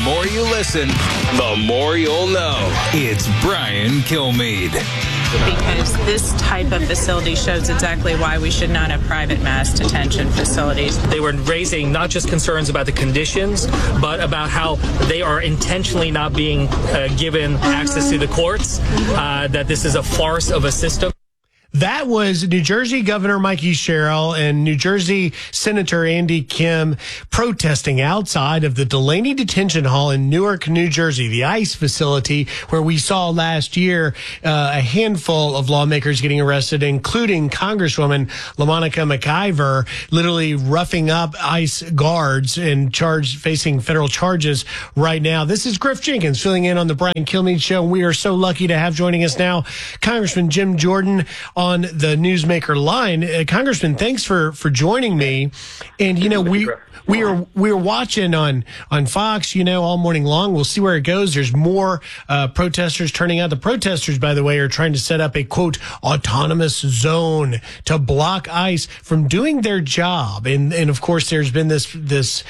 more you listen, the more you'll know. It's Brian Kilmeade. Because this type of facility shows exactly why we should not have private mass detention facilities. They were raising not just concerns about the conditions, but about how they are intentionally not being given access to the courts, that this is a farce of a system. That was New Jersey Governor Mikey Sherrill and New Jersey Senator Andy Kim protesting outside of the Delaney Detention Hall in Newark, New Jersey, the ICE facility where we saw last year a handful of lawmakers getting arrested, including Congresswoman LaMonica McIver, literally roughing up ICE guards and facing federal charges right now. This is Griff Jenkins filling in on the Brian Kilmeade Show. We are so lucky to have joining us now Congressman Jim Jordan on the Newsmaker line. Congressman, thanks for joining me. And, you know, we are watching on Fox, you know, all morning long. We'll see where it goes. There's more protesters turning out. The protesters, by the way, are trying to set up a, quote, autonomous zone to block ICE from doing their job. And of course, there's been this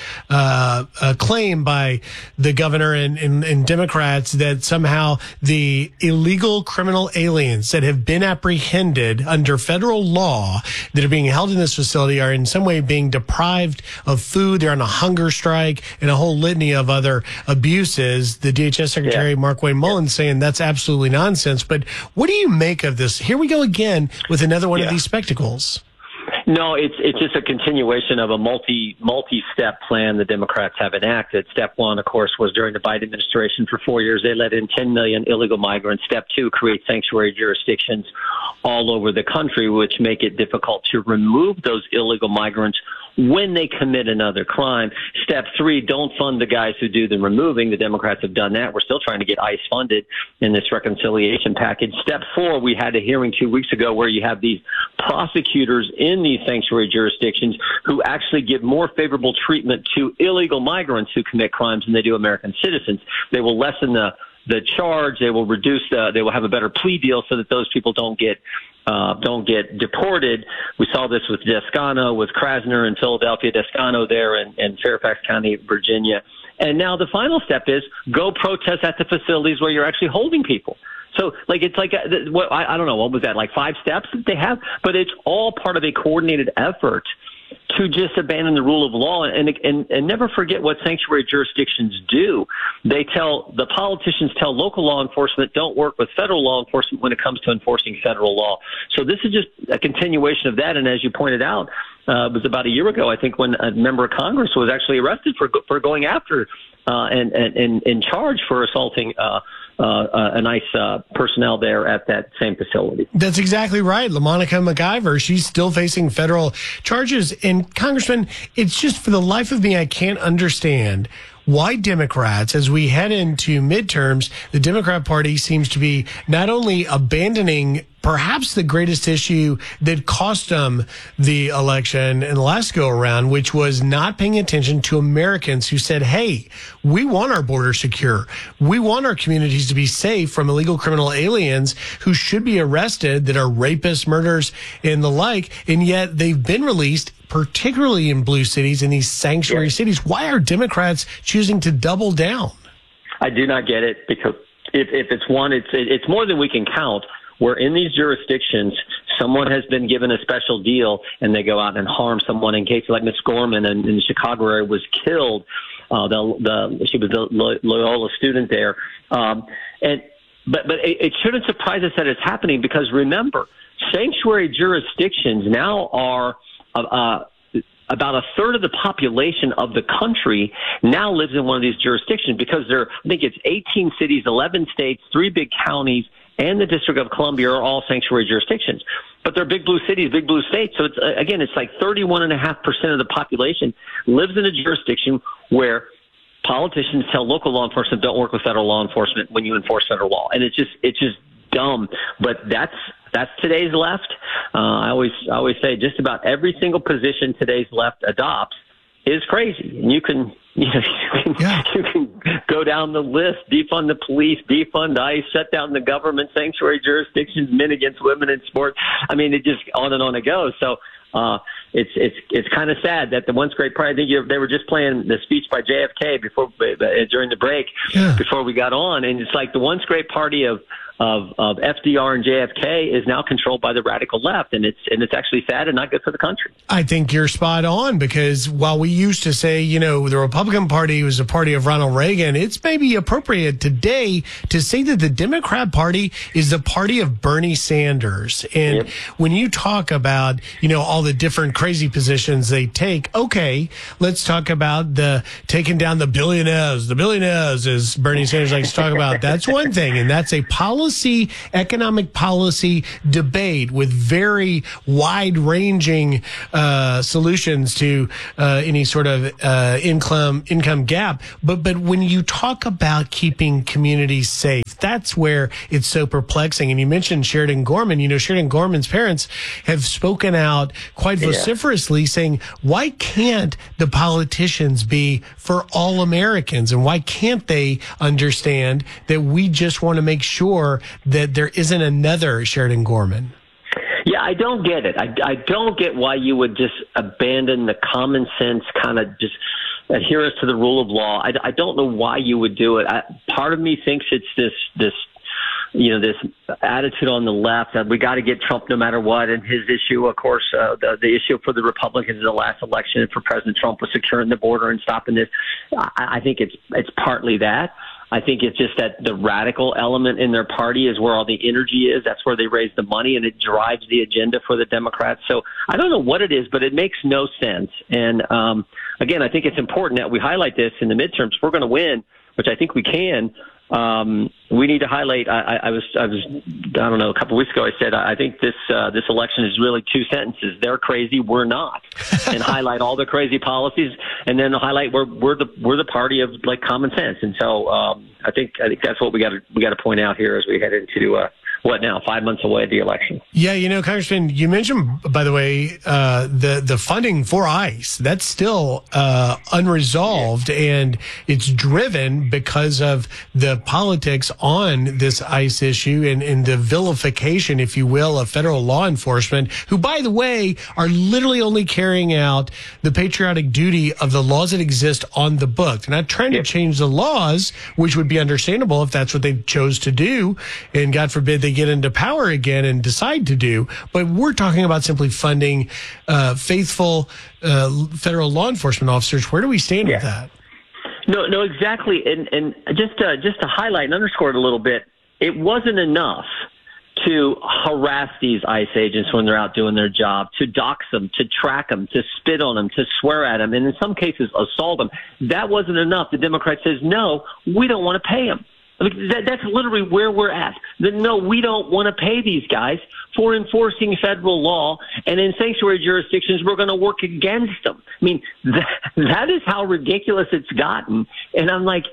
claim by the governor and Democrats that somehow the illegal criminal aliens that have been apprehended under federal law that are being held in this facility are in some way being deprived of food. They're on a hunger strike and a whole litany of other abuses. The DHS Secretary, Markwayne Mullins, saying that's absolutely nonsense. But what do you make of this? Here we go again with another one of these spectacles. No, it's just a continuation of a multi-step plan the Democrats have enacted. Step one, of course, was during the Biden administration for 4 years. They let in 10 million illegal migrants. Step two, create sanctuary jurisdictions all over the country, which make it difficult to remove those illegal migrants when they commit another crime. Step three, don't fund the guys who do the removing. The Democrats have done that. We're still trying to get ICE funded in this reconciliation package. Step four, we had a hearing 2 weeks ago where you have these prosecutors in these sanctuary jurisdictions who actually give more favorable treatment to illegal migrants who commit crimes than they do American citizens. They will lessen the charge. They will they will have a better plea deal so that those people don't get deported. We saw this with Descano, with Krasner in Philadelphia, Descano there in Fairfax County, Virginia. And now the final step is go protest at the facilities where you're actually holding people. So, I don't know, what was that, like 5 steps that they have? But it's all part of a coordinated effort to just abandon the rule of law and never forget what sanctuary jurisdictions do. The politicians tell local law enforcement, don't work with federal law enforcement when it comes to enforcing federal law. So this is just a continuation of that. And as you pointed out, it was about a year ago, I think, when a member of Congress was actually arrested for going after and in charge for assaulting an ICE personnel there at that same facility. That's exactly right. LaMonica McIver, she's still facing federal charges. And Congressman, it's just for the life of me, I can't understand why Democrats, as we head into midterms, the Democrat Party seems to be not only abandoning perhaps the greatest issue that cost them the election in the last go around, which was not paying attention to Americans who said, hey, we want our border secure. We want our communities to be safe from illegal criminal aliens who should be arrested, that are rapists, murderers, and the like. And yet they've been released, particularly in blue cities, in these sanctuary cities. Why are Democrats choosing to double down? I do not get it, because if it's one, it's more than we can count. Where in these jurisdictions, someone has been given a special deal and they go out and harm someone. In cases like Miss Gorman in the Chicago area was killed. She was a Loyola student there. But it shouldn't surprise us that it's happening, because remember, sanctuary jurisdictions now are about a third of the population of the country now lives in one of these jurisdictions, because I think it's 18 cities, 11 states, 3 big counties, and the District of Columbia are all sanctuary jurisdictions. But they're big blue cities, big blue states. So it's like 31.5% of the population lives in a jurisdiction where politicians tell local law enforcement, don't work with federal law enforcement when you enforce federal law. And it's just dumb. But that's today's left. I always say just about every single position today's left adopts is crazy. And you can go down the list: defund the police, defund ICE, shut down the government, sanctuary jurisdictions, men against women in sports. I mean, it just on and on it goes. So It's kind of sad that the once great party. I think they were just playing the speech by JFK during the break before we got on, and it's like the once great party of FDR and JFK is now controlled by the radical left, and it's actually sad and not good for the country. I think you're spot on, because while we used to say, the Republican Party was a party of Ronald Reagan, it's maybe appropriate today to say that the Democrat Party is the party of Bernie Sanders. And when you talk about, all the different crazy positions they take, okay, let's talk about the taking down the billionaires. The billionaires, as Bernie Sanders likes to talk about, that's one thing, and that's a economic policy debate with very wide-ranging solutions to any sort of income gap. But when you talk about keeping communities safe, that's where it's so perplexing. And you mentioned Sheridan Gorman. Sheridan Gorman's parents have spoken out quite vociferously saying, why can't the politicians be for all Americans? And why can't they understand that we just want to make sure that there isn't another Sheridan Gorman? Yeah, I don't get it. I don't get why you would just abandon the common sense, kind of just adherence to the rule of law. I don't know why you would do it. Part of me thinks it's this attitude on the left that we got to get Trump no matter what. And his issue, of course, the issue for the Republicans in the last election and for President Trump was securing the border and stopping this. I think it's partly that. I think it's just that the radical element in their party is where all the energy is. That's where they raise the money, and it drives the agenda for the Democrats. So I don't know what it is, but it makes no sense. And again, I think it's important that we highlight this in the midterms. If we're going to win, which I think we can, we need to highlight. I don't know, a couple of weeks ago I said I think this election is really two sentences: they're crazy, we're not, and highlight all the crazy policies, and then highlight we're the party of like common sense. And so I think that's what we got to point out here as we head into 5 months away at the election. Yeah, Congressman, you mentioned, by the way, the funding for ICE. That's still unresolved, and it's driven because of the politics on this ICE issue and the vilification, if you will, of federal law enforcement, who, by the way, are literally only carrying out the patriotic duty of the laws that exist on the book. They're not trying to change the laws, which would be understandable if that's what they chose to do, and God forbid they get into power again and decide to do. But we're talking about simply funding faithful federal law enforcement officers. Where do we stand with that? No, exactly. And just to highlight and underscore it a little bit, it wasn't enough to harass these ICE agents when they're out doing their job, to dox them, to track them, to spit on them, to swear at them, and in some cases assault them. That wasn't enough. The Democrat says, no, we don't want to pay them. I mean, that's literally where we're at. No, we don't want to pay these guys for enforcing federal law, and in sanctuary jurisdictions, we're going to work against them. I mean, that is how ridiculous it's gotten. And I'm like,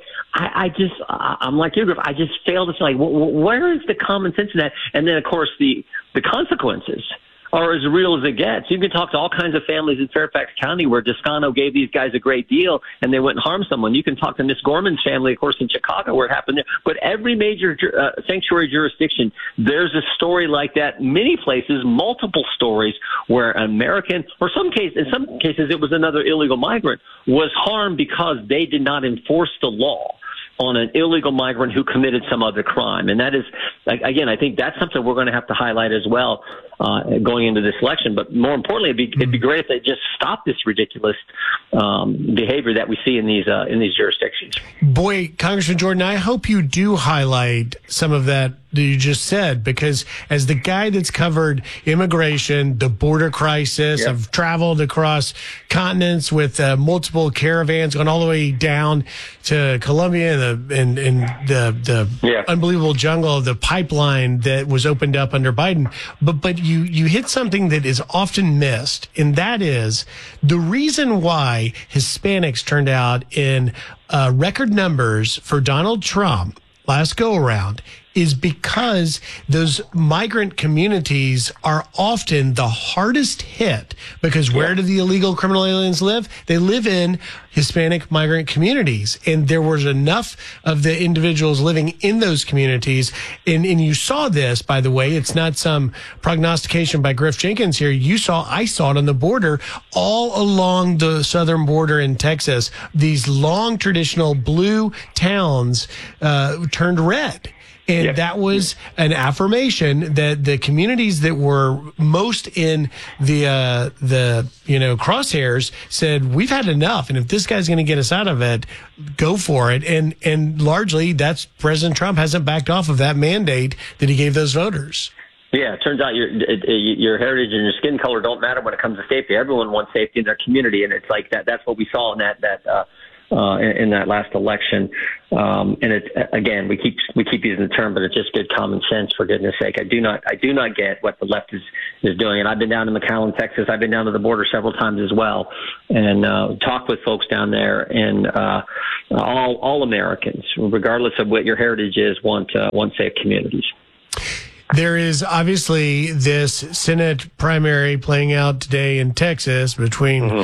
I'm like you, Griff. I just fail to say, like, where is the common sense in that? And then, of course, the consequences are as real as it gets. You can talk to all kinds of families in Fairfax County where Descano gave these guys a great deal and they went and harmed someone. You can talk to Miss Gorman's family, of course, in Chicago where it happened there. But every major sanctuary jurisdiction, there's a story like that. Many places, multiple stories where an American, or in some cases it was another illegal migrant, was harmed because they did not enforce the law on an illegal migrant who committed some other crime. And that is, again, I think that's something we're going to have to highlight as well going into this election. But more importantly, it'd be great if they just stop this ridiculous behavior that we see in these jurisdictions. Boy, Congressman Jordan, I hope you do highlight some of that you just said, because as the guy that's covered immigration, the border crisis, I've traveled across continents with multiple caravans going all the way down to Colombia and the unbelievable jungle of the pipeline that was opened up under Biden. But you hit something that is often missed, and that is the reason why Hispanics turned out in record numbers for Donald Trump last go around is because those migrant communities are often the hardest hit, because where do the illegal criminal aliens live? They live in Hispanic migrant communities. And there was enough of the individuals living in those communities. And you saw this, by the way, it's not some prognostication by Griff Jenkins here. I saw it on the border, all along the southern border in Texas. These long traditional blue towns turned red. And that was an affirmation that the communities that were most in the crosshairs said, we've had enough. And if this guy's going to get us out of it, go for it. And largely that's President Trump hasn't backed off of that mandate that he gave those voters. Yeah, it turns out your heritage and your skin color don't matter when it comes to safety. Everyone wants safety in their community, and it's like that. That's what we saw in that last election. And it's, again, we keep using the term, but it's just good common sense, for goodness sake. I do not get what the left is doing. And I've been down to McAllen, Texas. I've been down to the border several times as well, and talked with folks down there. And all Americans, regardless of what your heritage is, want safe communities. There is obviously this Senate primary playing out today in Texas between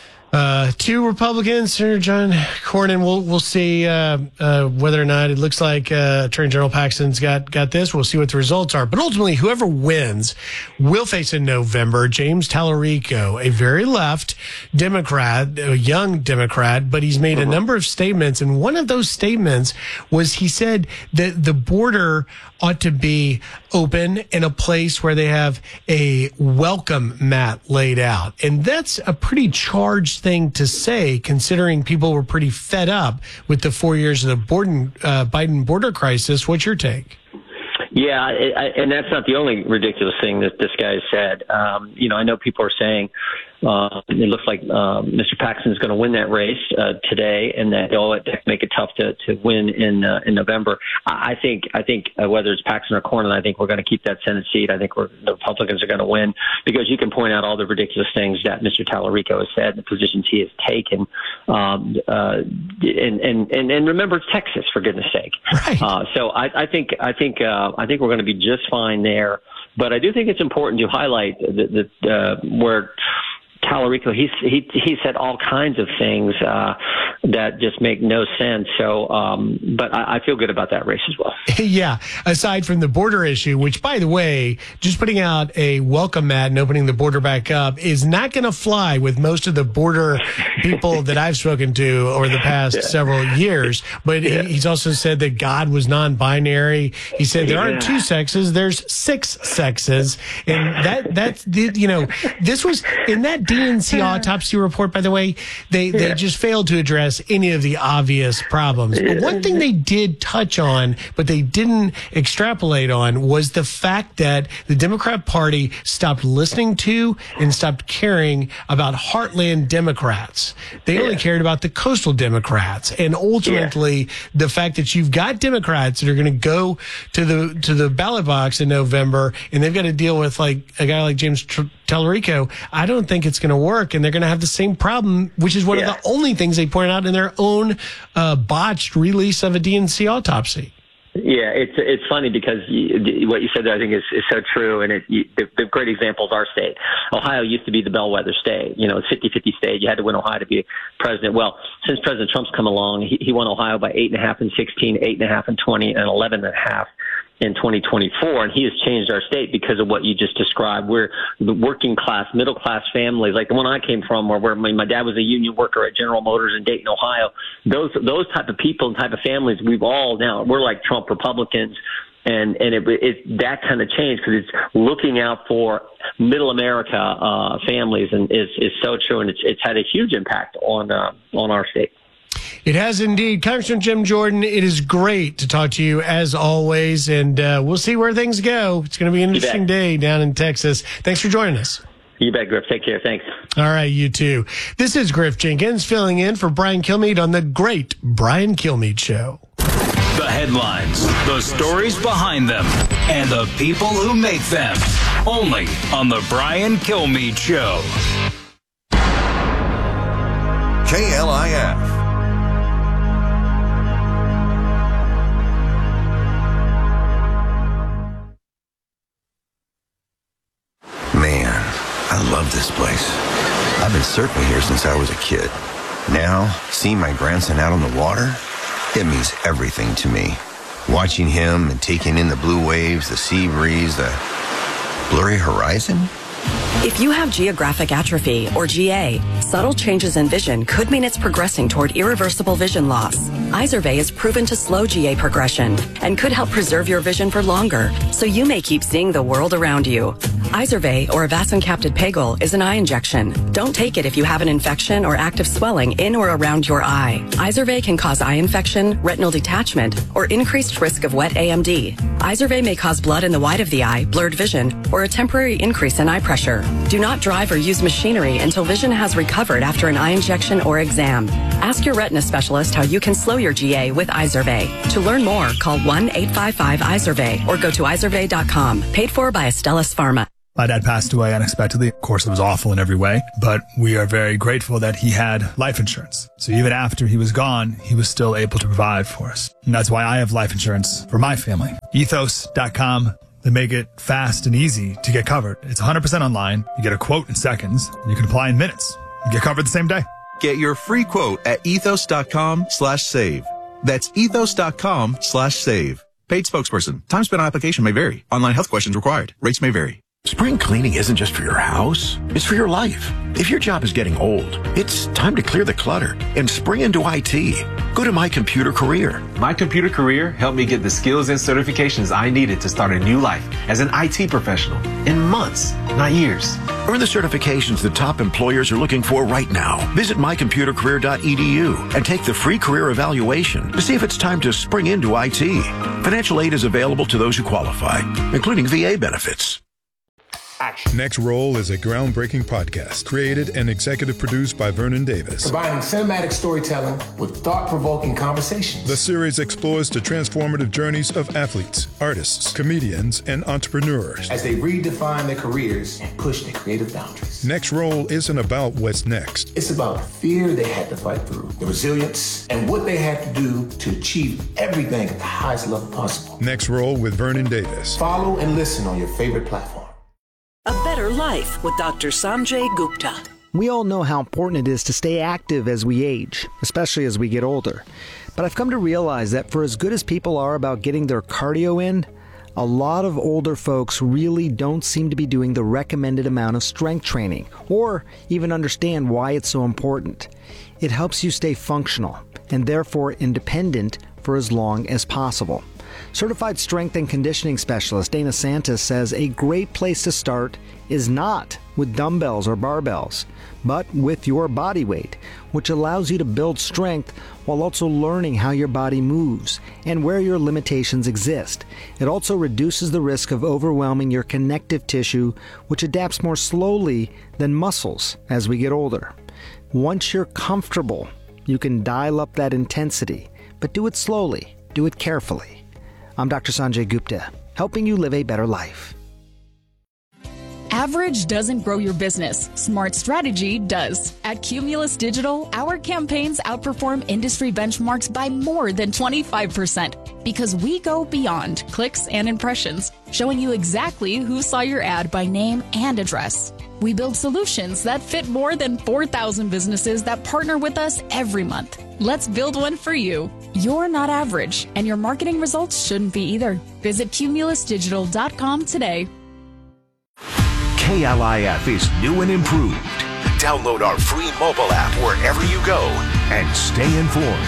two Republicans, Senator John Cornyn. We'll see whether or not it looks like Attorney General Paxton's got this. We'll see what the results are. But ultimately, whoever wins will face in November James Tallarico, a very left Democrat, a young Democrat, but he's made a number of statements. And one of those statements was he said that the border ought to be open in a place where they have a welcome mat laid out. And that's a pretty charged thing to say, considering people were pretty fed up with the 4 years of the Biden border crisis. What's your take? Yeah, and that's not the only ridiculous thing that this guy said. I know people are saying it looks like Mr. Paxton is going to win that race today, and that it make it tough to win in November. I think whether it's Paxton or Cornyn, I think we're going to keep that Senate seat. I think the Republicans are going to win, because you can point out all the ridiculous things that Mr. Tallarico has said, the positions he has taken, and remember, it's Texas, for goodness sake. Right. So I think we're going to be just fine there. But I do think it's important to highlight where Tallarico, he said all kinds of things that just make no sense. So, but I feel good about that race as well. Yeah. Aside from the border issue, which, by the way, just putting out a welcome mat and opening the border back up is not going to fly with most of the border people that I've spoken to over the past several years. But he's also said that God was non-binary. He said there aren't two sexes, there's 6 sexes. And that's this was in that DNC autopsy report, by the way, they just failed to address any of the obvious problems. But one thing they did touch on, but they didn't extrapolate on, was the fact that the Democrat Party stopped listening to and stopped caring about heartland Democrats. They only cared about the coastal Democrats. And ultimately, the fact that you've got Democrats that are going to go to the ballot box in November, and they've got to deal with like a guy like James Tallarico, I don't think it's going to work, and they're going to have the same problem, which is one of the only things they pointed out in their own botched release of a DNC autopsy. Yeah, it's funny because what you said there, I think, is so true, and the great example is our state. Ohio used to be the bellwether state. It's 50-50 state. You had to win Ohio to be president. Well, since President Trump's come along, he won Ohio by 8.5 in 16, 8.5 in 20, and 11.5 in 2024, and he has changed our state because of what you just described. We're the working class, middle class families, like the one I came from, where my dad was a union worker at General Motors in Dayton, Ohio. Those type of people and type of families, we're like Trump Republicans, and it's that kind of change, because it's looking out for middle America families, and is so true, and it's had a huge impact on our state. It has indeed. Congressman Jim Jordan, it is great to talk to you as always, and we'll see where things go. It's going to be an interesting day down in Texas. Thanks for joining us. You bet, Griff. Take care. Thanks. All right, you too. This is Griff Jenkins filling in for Brian Kilmeade on the Great Brian Kilmeade Show. The headlines, the stories behind them, and the people who make them. Only on the Brian Kilmeade Show. KLIF. this place. I've been surfing here since I was a kid. Now, seeing my grandson out on the water, it means everything to me. Watching him and taking in the blue waves, the sea breeze, the blurry horizon. If you have geographic atrophy, or GA, subtle changes in vision could mean it's progressing toward irreversible vision loss. Izervay is proven to slow GA progression and could help preserve your vision for longer, so you may keep seeing the world around you. Izervay, or avacincaptad pegol, is an eye injection. Don't take it if you have an infection or active swelling in or around your eye. Izervay can cause eye infection, retinal detachment, or increased risk of wet AMD. Izervay may cause blood in the white of the eye, blurred vision, or a temporary increase in eye pressure. Do not drive or use machinery until vision has recovered after an eye injection or exam. Ask your retina specialist how you can slow your GA with Izervay. To learn more, call 1-855-IZERVAY or go to izervay.com. Paid for by Astellas Pharma. My dad passed away unexpectedly. Of course, it was awful in every way, but we are very grateful that he had life insurance. So even after he was gone, he was still able to provide for us. And that's why I have life insurance for my family. Ethos.com. They make it fast and easy to get covered. It's 100% online. You get a quote in seconds. And you can apply in minutes. You get covered the same day. Get your free quote at ethos.com/save. That's ethos.com/save. Paid spokesperson. Time spent on application may vary. Online health questions required. Rates may vary. Spring cleaning isn't just for your house, it's for your life. If your job is getting old, it's time to clear the clutter and spring into IT. Go to My Computer Career. My Computer Career helped me get the skills and certifications I needed to start a new life as an IT professional in months, not years. Earn the certifications that top employers are looking for right now. Visit mycomputercareer.edu and take the free career evaluation to see if it's time to spring into IT. Financial aid is available to those who qualify, including VA benefits. Next Roll is a groundbreaking podcast created and executive produced by Vernon Davis. Combining cinematic storytelling with thought-provoking conversations. The series explores the transformative journeys of athletes, artists, comedians, and entrepreneurs as they redefine their careers and push their creative boundaries. Next Roll isn't about what's next. It's about the fear they had to fight through, the resilience, and what they had to do to achieve everything at the highest level possible. Next Roll with Vernon Davis. Follow and listen on your favorite platform. A Better Life with Dr. Sanjay Gupta. We all know how important it is to stay active as we age, especially as we get older. But I've come to realize that for as good as people are about getting their cardio in, a lot of older folks really don't seem to be doing the recommended amount of strength training, or even understand why it's so important. It helps you stay functional, and therefore independent for as long as possible. Certified strength and conditioning specialist Dana Santis says a great place to start is not with dumbbells or barbells, but with your body weight, which allows you to build strength while also learning how your body moves and where your limitations exist. It also reduces the risk of overwhelming your connective tissue, which adapts more slowly than muscles as we get older. Once you're comfortable, you can dial up that intensity, but do it slowly, do it carefully. I'm Dr. Sanjay Gupta, helping you live a better life. Average doesn't grow your business. Smart strategy does. At Cumulus Digital, our campaigns outperform industry benchmarks by more than 25% because we go beyond clicks and impressions, showing you exactly who saw your ad by name and address. We build solutions that fit more than 4,000 businesses that partner with us every month. Let's build one for you. You're not average, and your marketing results shouldn't be either. Visit cumulusdigital.com today. KLIF is new and improved. Download our free mobile app wherever you go and stay informed.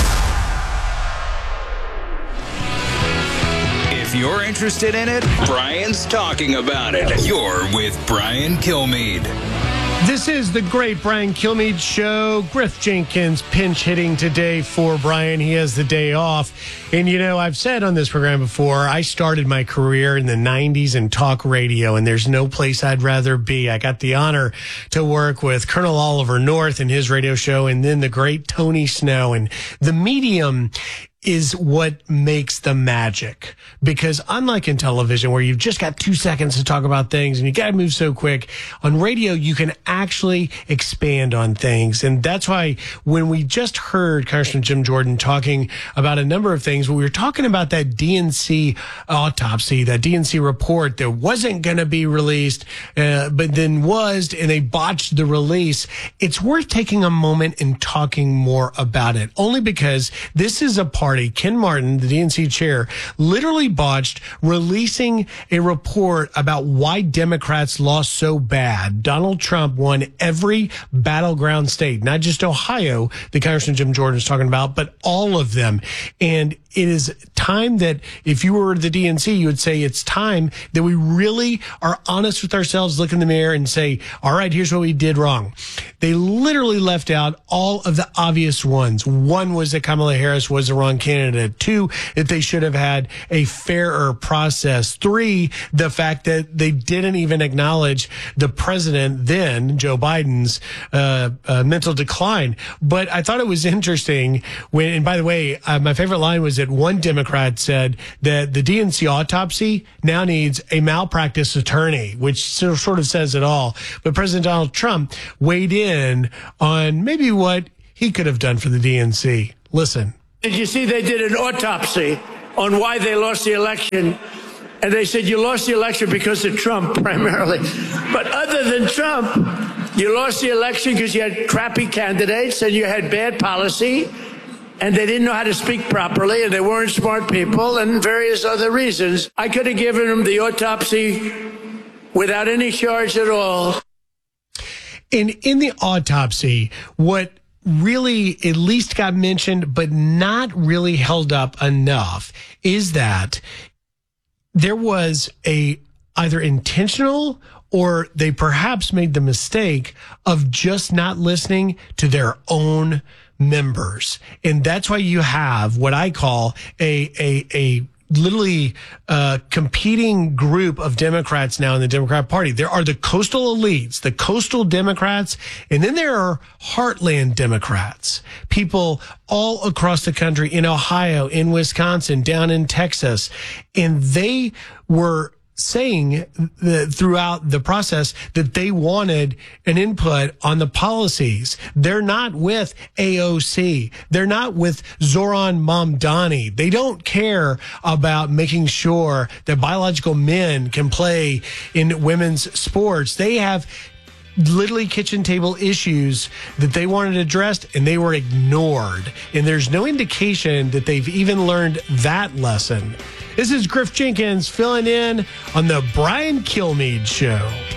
If you're interested in it, Brian's talking about it. You're with Brian Kilmeade. This is the great Brian Kilmeade Show. Griff Jenkins pinch hitting today for Brian. He has the day off. And, you know, I've said on this program before, I started my career in the 90s in talk radio, and there's no place I'd rather be. I got the honor to work with Colonel Oliver North and his radio show, and then the great Tony Snow. And the medium is what makes the magic. Because unlike in television where you've just got 2 seconds to talk about things and you got to move so quick, on radio you can actually expand on things. And that's why when we just heard Congressman Jim Jordan talking about a number of things, when we were talking about that DNC autopsy, that DNC report that wasn't going to be released, but then was, and they botched the release, it's worth taking a moment and talking more about it. Only because this is a party, Ken Martin, the DNC chair, literally botched releasing a report about why Democrats lost so bad. Donald Trump won every battleground state, not just Ohio, the Congressman Jim Jordan is talking about, but all of them. And it is time that if you were the DNC, you would say it's time that we really are honest with ourselves, look in the mirror and say, all right, here's what we did wrong. They literally left out all of the obvious ones. One was that Kamala Harris was the wrong candidate. 2, that they should have had a fairer process. 3, the fact that they didn't even acknowledge the president then, Joe Biden's mental decline. But I thought it was interesting when, and by the way, my favorite line was that one Democrat said that the DNC autopsy now needs a malpractice attorney, which sort of says it all. But President Donald Trump weighed in on maybe what he could have done for the DNC. Listen. Did you see they did an autopsy on why they lost the election? And they said you lost the election because of Trump primarily. But other than Trump, you lost the election because you had crappy candidates and you had bad policy. And they didn't know how to speak properly, and they weren't smart people, and various other reasons. I could have given them the autopsy without any charge at all. And in the autopsy, what really at least got mentioned, but not really held up enough, is that there was a either intentional or they perhaps made the mistake of just not listening to their own members. And that's why you have what I call a literally competing group of Democrats now in the Democrat Party. There are the coastal elites, the coastal Democrats, and then there are heartland Democrats, people all across the country, in Ohio, in Wisconsin, down in Texas. And they were saying that throughout the process that they wanted an input on the policies. They're not with AOC. They're not with Zoran Mamdani. They don't care about making sure that biological men can play in women's sports. They have literally kitchen table issues that they wanted addressed, and they were ignored. And there's no indication that they've even learned that lesson. This is Griff Jenkins filling in on the Brian Kilmeade Show.